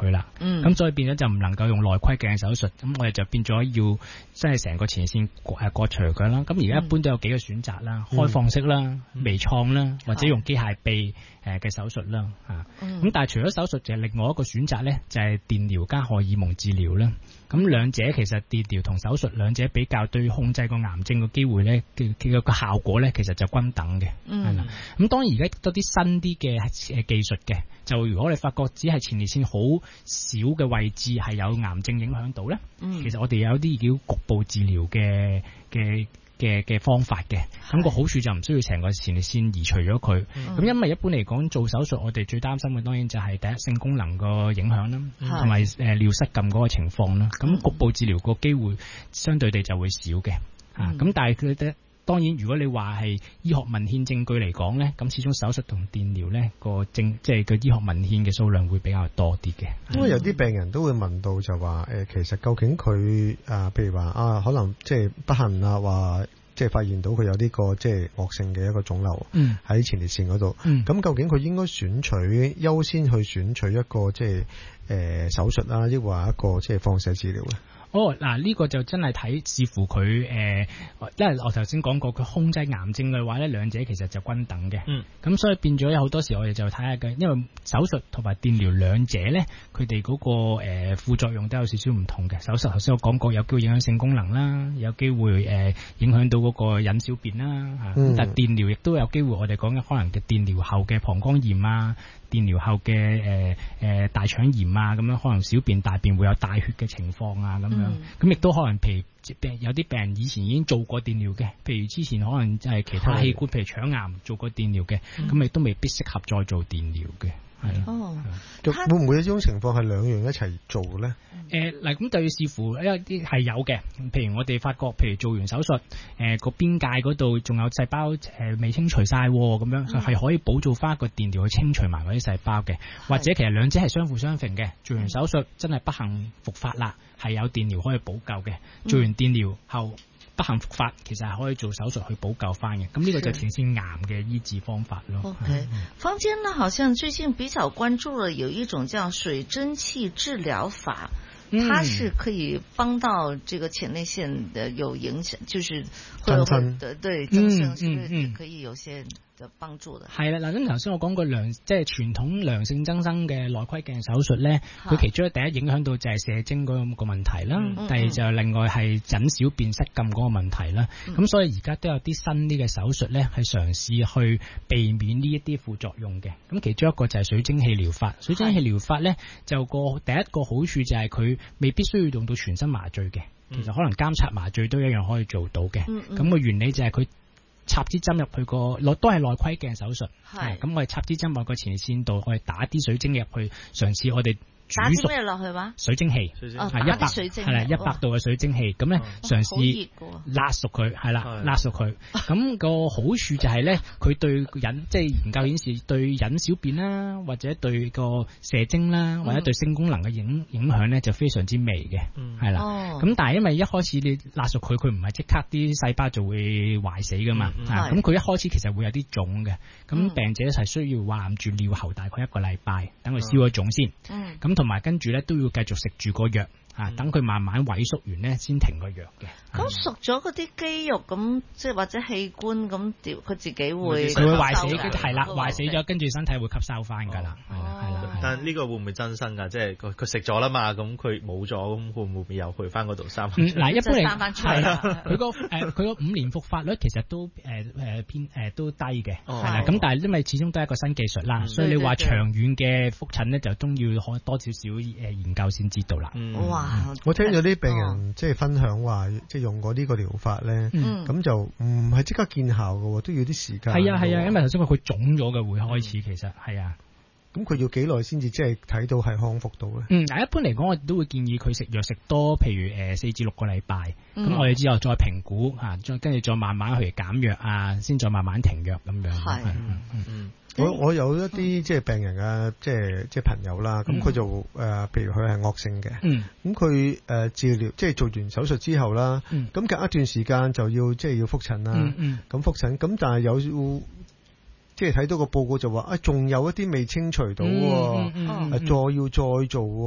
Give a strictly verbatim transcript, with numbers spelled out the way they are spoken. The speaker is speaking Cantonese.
佢啦。咁、嗯、所以變咗就唔能夠用內窺鏡手術，咁我哋就變咗要即係成個前列腺誒割除佢啦。咁而家一般都有幾個選擇啦，嗯、開放式啦、微創啦，或者用機械臂誒嘅手術啦嚇。咁、嗯、但係除咗手術，就係另外一個選擇咧，就係電療加荷爾蒙治療啦。咁兩者其實電療同手術兩者比較對控制個癌症嘅機會咧嘅嘅個效果咧，其實就均等嘅，係啦、嗯。咁當然而家多啲新啲嘅誒技術嘅，就如果你發覺只係前列腺好少嘅位置係有癌症影響到咧，嗯、其實我哋有啲叫局部治療嘅嘅嘅嘅方法嘅。咁個好處就唔需要成個前列腺移除咗佢。咁、嗯、因為一般嚟講做手術，我哋最擔心嘅當然就係第一性功能個影響啦，同埋誒尿失禁嗰個情況啦。咁、嗯、局部治療個機會相對地就會少嘅。啊、嗯，咁但係佢哋當然，如果你話係醫學文獻證據嚟講咧，咁始終手術同電療咧個證，即係個醫學文獻嘅數量會比較多啲嘅。 因為有啲病人都會問到就話誒，其實究竟佢啊，譬如話啊，可能即係不幸啊，話即係發現到佢有呢個即係惡性嘅一個腫瘤喺前列腺嗰度。咁、嗯、究竟佢應該選取優先去選取一個即係誒手術啦，抑或一個即係放射治療咧？ 哦，嗱、這、呢個就真係睇視乎佢誒、呃，因為我頭先講過佢控制癌症嘅話咧，兩者其實就均等嘅。嗯，咁所以變咗有好多時我哋就睇下嘅，因為手術同埋電療兩者咧，佢哋嗰個誒、呃、副作用都有少少唔同嘅。手術頭先我講過，有機會影響性功能啦，有機會誒、呃、影響到嗰個引小便啦嚇。嗯、但電療亦都有機會，我哋講嘅可能嘅電療後嘅膀胱炎啊。電療後嘅誒誒大腸炎啊，咁樣可能小便大便會有帶血嘅情況啊，咁樣咁亦都可能譬如有啲病人以前已經做過電療嘅，譬如之前可能係其他器官，譬如腸癌做過電療嘅，咁亦、嗯、都未必適合再做電療嘅。係哦，會唔會有種情況係兩樣一齊做咧？ 誒嗱，咁就要視乎，因為啲係有嘅。譬如我哋發覺，譬如做完手術，誒、呃、個邊界嗰度仲有細胞誒、呃、未清除晒，咁樣係、嗯、可以補做翻一個電療去清除埋嗰啲細胞嘅。是或者其實兩者係相輔相成嘅。做完手術真係不幸復發啦，係有電療可以補救嘅。做完電療後不幸復發，其實係可以做手術去補救翻嘅。咁呢個就前線癌嘅醫治方法咯。 OK，坊間呢好像最近比較關注了有一種叫水蒸氣治療法。它是可以幫到這個前列腺的有影響，就是會會對對增生，是不是可以有些嘅幫助的？ 係啦，嗱咁頭先我講過良，即係傳統良性增生嘅內窺鏡手術咧，佢其中第一影響到就係射精嗰個問題啦，嗯、第二就另外係引小便失禁嗰個問題啦。咁、嗯、所以而家都有啲新啲嘅手術咧，係嘗試去避免呢一啲副作用嘅。咁其中一個就係水蒸氣療法。水蒸氣療法咧，就個第一個好處就係佢未必需要用到全身麻醉嘅，其實可能監察麻醉都一樣可以做到嘅。咁個、嗯嗯、原理就係佢插支針入去個內都係內窺鏡手術，係咁我哋插支針落個前列腺度，我哋打啲水晶入去，嘗試我哋。 打啲咩落去話？ 水蒸氣，係一百係啦，一百度嘅水蒸氣，咁咧嘗試辣熟佢，係啦，辣熟佢。咁個好處就係咧，佢對引即係研究顯示對引小便啦，或者對個射精啦，或者對性功能嘅影影響咧就非常之微嘅，係啦。咁但係因為一開始你辣熟佢，佢唔係即刻啲細胞就會壞死噶嘛，咁佢一開始其實會有啲腫嘅，咁病者係需要攬住尿喉大概一個禮拜，等佢消咗腫先，咁。同埋跟住咧都要繼續食住個藥啊，等佢慢慢萎縮完咧先停個藥嘅。 咁熟咗嗰啲肌肉咁，即係或者器官咁掉，佢自己會佢會壞死，係啦，壞死咗，跟住身體會吸收翻㗎啦，係啦，係啦。 但係呢個會唔會增生㗎？即係佢佢食咗啦嘛，咁佢冇咗，咁會唔會又去翻嗰度生？ 嗱，一般嚟係啦，佢個誒佢個五年復發率其實都誒誒偏誒都低嘅，係啦。咁但係因為始終都係一個新技術啦，所以你話長遠嘅復診咧，就都要可多少少誒研究先知道啦。 哇！ 我聽咗啲病人即係分享話，即係用過呢個療法咧，咁就唔係即刻見效嘅，都要啲時間。 係啊係啊，因為頭先話佢腫咗嘅會開始，其實係啊。 咁佢要幾耐先至即係睇到係康復到咧？ 嗯，嗱，一般嚟講，我哋都會建議佢食藥食多，譬如誒四至六個禮拜。咁、嗯、我哋之後再評估嚇，再跟住再慢慢去減藥啊，先再慢慢停藥咁樣。係，嗯嗯。 我我有一啲即係病人啊，即係即係朋友啦，咁佢就誒、呃，譬如佢係惡性嘅，咁佢誒治療即係做完手術之後啦，咁、嗯、隔一段時間就要即係要復診啦，咁、嗯嗯、復診，咁但係有即係睇到個報告就話啊，仲有一啲未清除到，嗯嗯嗯嗯、再要再做。